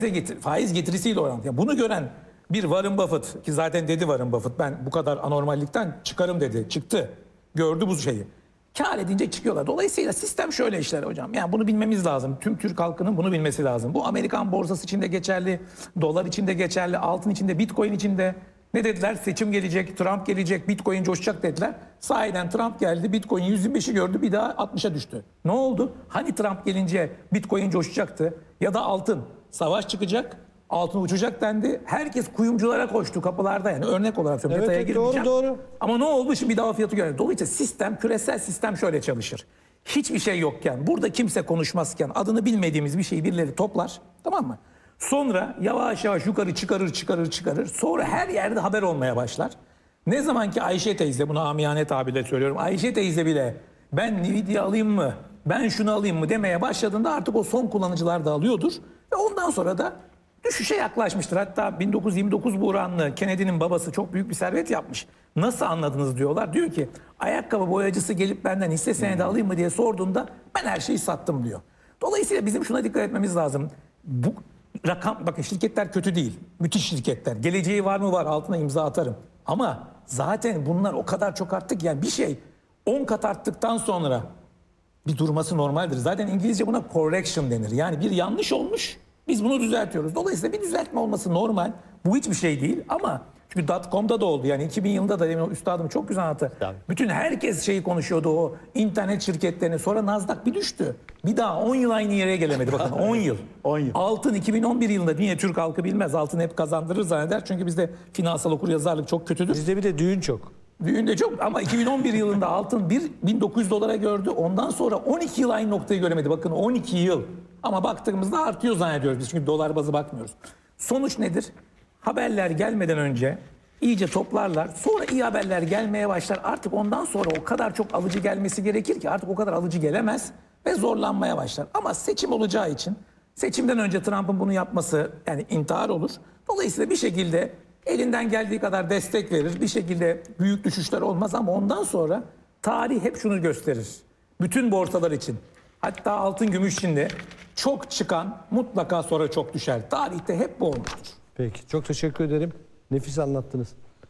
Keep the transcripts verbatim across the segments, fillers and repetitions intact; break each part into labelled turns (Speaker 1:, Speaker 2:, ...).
Speaker 1: getir, faiz getirisiyle orantılı. Yani bunu gören bir Warren Buffett, ki zaten dedi Warren Buffett, ben bu kadar anormallikten çıkarım dedi. Çıktı. Gördü bu şeyi. Kâr edince çıkıyorlar. Dolayısıyla sistem şöyle işler hocam. Yani bunu bilmemiz lazım. Tüm Türk halkının bunu bilmesi lazım. Bu Amerikan borsası için de geçerli, dolar için de geçerli, altın için de, Bitcoin için de. Ne dediler? Seçim gelecek, Trump gelecek, Bitcoin coşacak dediler. Sahiden Trump geldi, Bitcoin yüz yirmi beşi gördü, bir daha altmışa düştü. Ne oldu? Hani Trump gelince Bitcoin coşacaktı ya da altın, savaş çıkacak, altın uçacak dendi. Herkes kuyumculara koştu kapılarda, yani örnek olarak söylüyorum.
Speaker 2: Evet, evet doğru doğru.
Speaker 1: Ama ne oldu? Şimdi bir daha fiyatı görüyoruz. Dolayısıyla sistem, küresel sistem şöyle çalışır. Hiçbir şey yokken, burada kimse konuşmazken adını bilmediğimiz bir şeyi birileri toplar, tamam mı? Sonra yavaş yavaş yukarı çıkarır çıkarır çıkarır. Sonra her yerde haber olmaya başlar. Ne zaman ki Ayşe teyze, buna amiyane tabirle söylüyorum, Ayşe teyze bile ben Nvidia alayım mı, ben şunu alayım mı demeye başladığında artık o son kullanıcılar da alıyordur. Ve ondan sonra da düşüşe yaklaşmıştır. Hatta bin dokuz yüz yirmi dokuz buhranlı Kennedy'nin babası çok büyük bir servet yapmış. Nasıl anladınız diyorlar. Diyor ki ayakkabı boyacısı gelip benden hisse senedi alayım mı diye sorduğunda ben her şeyi sattım diyor. Dolayısıyla bizim şuna dikkat etmemiz lazım. Bu rakam, bakın şirketler kötü değil. Müthiş şirketler. Geleceği var mı var, altına imza atarım. Ama zaten bunlar o kadar çok arttık, yani bir şey on kat arttıktan sonra bir durması normaldir. Zaten İngilizce buna correction denir. Yani bir yanlış olmuş, biz bunu düzeltiyoruz. Dolayısıyla bir düzeltme olması normal. Bu hiçbir şey değil ama çünkü dot com'da da oldu. Yani iki bin yılında da demin üstadım çok güzel anlattı. Tabii. Bütün herkes şeyi konuşuyordu, o internet şirketlerini. Sonra Nasdaq bir düştü. Bir daha on yıl aynı yere gelemedi. Bakın on yıl.
Speaker 3: on yıl.
Speaker 1: Altın iki bin on bir yılında, niye Türk halkı bilmez. Altın hep kazandırır zanneder. Çünkü bizde finansal okuryazarlık çok kötüdür.
Speaker 2: Bizde bir de düğün çok.
Speaker 1: Düğün de çok ama iki bin on bir yılında altın bin dokuz yüz dolara gördü. Ondan sonra on iki yıl aynı noktayı göremedi. Bakın on iki yıl. Ama baktığımızda artıyor zannediyoruz biz. Çünkü dolar bazı bakmıyoruz. Sonuç nedir? Haberler gelmeden önce iyice toplarlar. Sonra iyi haberler gelmeye başlar. Artık ondan sonra o kadar çok alıcı gelmesi gerekir ki artık o kadar alıcı gelemez ve zorlanmaya başlar. Ama seçim olacağı için, seçimden önce Trump'ın bunu yapması yani intihar olur. Dolayısıyla bir şekilde elinden geldiği kadar destek verir. Bir şekilde büyük düşüşler olmaz ama ondan sonra tarih hep şunu gösterir. Bütün borsalar için, hatta altın gümüş için de çok çıkan mutlaka sonra çok düşer. Tarihte hep bu olmuştur.
Speaker 2: Peki, çok teşekkür ederim. Nefis anlattınız.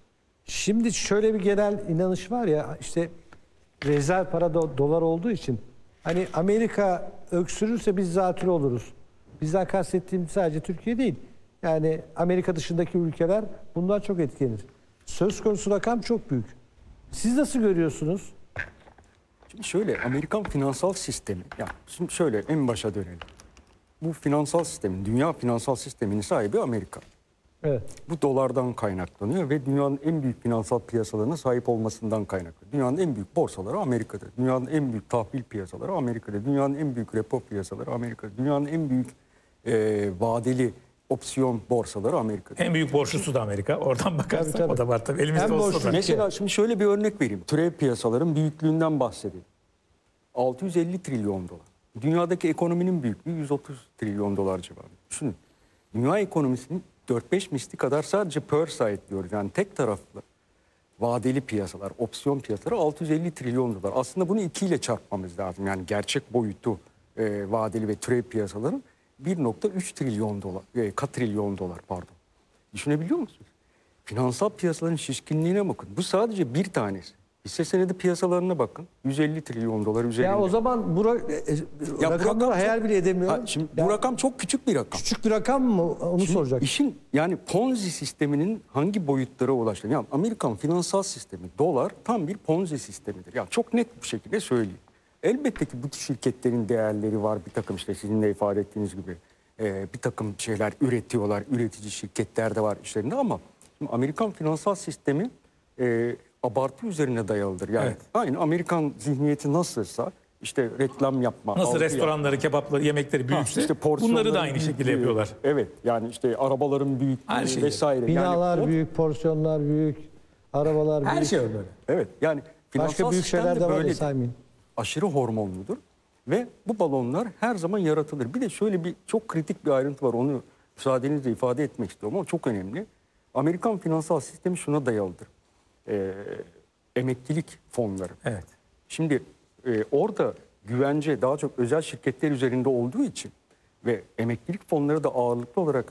Speaker 2: Şimdi şöyle bir genel inanış var ya, işte rezerv para do dolar olduğu için hani Amerika öksürürse biz zatürre oluruz. Bizden kastettiğim sadece Türkiye değil. Yani Amerika dışındaki ülkeler bundan çok etkilenir. Söz konusu rakam çok büyük. Siz nasıl görüyorsunuz?
Speaker 3: Şimdi şöyle, Amerikan finansal sistemi, ya şimdi şöyle en başa dönelim. Bu finansal sistemin, dünya finansal sisteminin sahibi Amerika.
Speaker 2: Evet.
Speaker 3: Bu dolardan kaynaklanıyor ve dünyanın en büyük finansal piyasalarına sahip olmasından kaynaklanıyor. Dünyanın en büyük borsaları Amerika'da. Dünyanın en büyük tahvil piyasaları Amerika'da. Dünyanın en büyük repo piyasaları Amerika'da. Dünyanın en büyük e, vadeli opsiyon borsaları Amerika'da.
Speaker 1: En büyük borçlusu da Amerika. Oradan bakarsak
Speaker 2: tabii, tabii.
Speaker 1: o da var tabii. Elimizde
Speaker 2: En
Speaker 1: olsa
Speaker 2: borçlu-
Speaker 1: da.
Speaker 3: Mesela şimdi şöyle bir örnek vereyim. Türev piyasaların büyüklüğünden bahsedeyim. altı yüz elli trilyon dolar. Dünyadaki ekonominin büyüklüğü yüz otuz trilyon dolar civarında. Düşünün. Dünya ekonomisinin dört beş misli kadar sadece per side diyoruz. Yani tek taraflı vadeli piyasalar, opsiyon piyasaları altı yüz elli trilyon dolar. Aslında bunu iki ile çarpmamız lazım. Yani gerçek boyutu e, vadeli ve türev piyasaların bir nokta üç trilyon dolar, e, katrilyon dolar pardon. Düşünebiliyor musunuz? Finansal piyasaların şişkinliğine bakın. Bu sadece bir tanesi. Hisse senedi piyasalarına bakın. yüz elli trilyon dolar üzerinde.
Speaker 2: Ya o zaman bu, ra e,
Speaker 3: Ya bu
Speaker 2: rakamları
Speaker 3: rakam
Speaker 2: hayal
Speaker 3: çok-
Speaker 2: bile edemiyor.
Speaker 3: Ha, şimdi
Speaker 2: Ya
Speaker 3: bu rakam çok küçük bir rakam.
Speaker 2: küçük bir rakam mı? Onu
Speaker 3: Şimdi
Speaker 2: soracak.
Speaker 3: İşin yani Ponzi sisteminin hangi boyutlara ulaştı? Yani Amerikan finansal sistemi, dolar tam bir Ponzi sistemidir. Yani çok net bir şekilde söyleyeyim. Elbette ki bu şirketlerin değerleri var. Bir takım işte sizin de ifade ettiğiniz gibi e, bir takım şeyler üretiyorlar. Üretici şirketler de var işlerinde ama şimdi Amerikan finansal sistemi e, abartı üzerine dayalıdır. Yani
Speaker 1: Evet.
Speaker 3: aynı Amerikan zihniyeti nasılsa işte reklam yapma.
Speaker 1: Nasıl
Speaker 3: algı
Speaker 1: restoranları, kebapları, yemekleri büyükse
Speaker 3: işte porsiyonların
Speaker 1: bunları da aynı şekilde
Speaker 3: büyüklüğü.
Speaker 1: yapıyorlar.
Speaker 3: Evet yani işte arabaların büyüklüğü
Speaker 1: Her şey.
Speaker 3: vesaire.
Speaker 2: Binalar
Speaker 3: yani o-
Speaker 2: büyük, porsiyonlar büyük, arabalar büyük.
Speaker 1: Her şey öyle.
Speaker 3: Evet yani finansal
Speaker 2: Başka büyük
Speaker 3: sistem
Speaker 2: şeyler de var da
Speaker 3: böyledir.
Speaker 2: saymayın.
Speaker 3: Aşırı hormonludur ve bu balonlar her zaman yaratılır. Bir de şöyle bir çok kritik bir ayrıntı var, onu müsaadenizle ifade etmek istiyorum ama çok önemli. Amerikan finansal sistemi şuna dayalıdır. Ee, emeklilik fonları.
Speaker 1: Evet.
Speaker 3: Şimdi e, orada güvence daha çok özel şirketler üzerinde olduğu için ve emeklilik fonları da ağırlıklı olarak